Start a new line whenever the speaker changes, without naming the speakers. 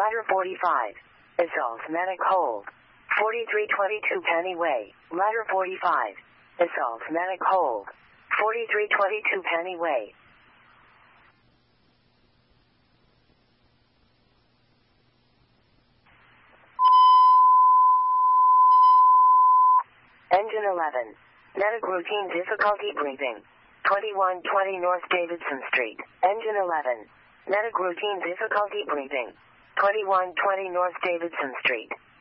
Ladder 45. Assault medic hold. 4322 Penny Way. Ladder 45. Assault medic hold. 4322 Penny Way. Engine 11. Medic routine difficulty breathing. 2120 North Davidson Street. Engine 11. Medic routine difficulty breathing. 2120 North Davidson Street.